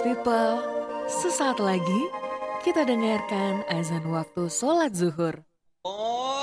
people, sesaat lagi kita dengarkan azan waktu sholat zuhur.